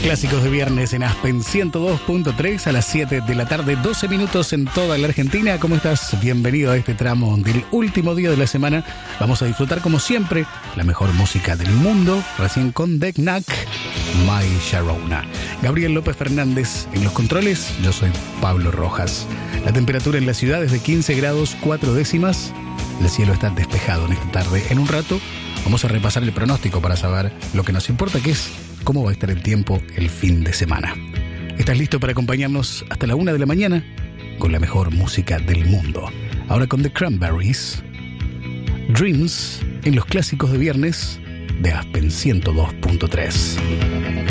Clásicos de viernes en Aspen 102.3 a las 7 de la tarde, 12 minutos en toda la Argentina. ¿Cómo estás? Bienvenido a este tramo del último día de la semana. Vamos a disfrutar como siempre la mejor música del mundo, recién con The Knack, My Sharona. Gabriel López Fernández en los controles, yo soy Pablo Rojas. La temperatura en la ciudad es de 15 grados 4 décimas. El cielo está despejado en esta tarde. En un rato vamos a repasar el pronóstico para saber lo que nos importa, que es cómo va a estar el tiempo el fin de semana. ¿Estás listo para acompañarnos hasta la 1 de la mañana? Con la mejor música del mundo. Ahora con The Cranberries, Dreams en los clásicos de viernes de Aspen 102.3.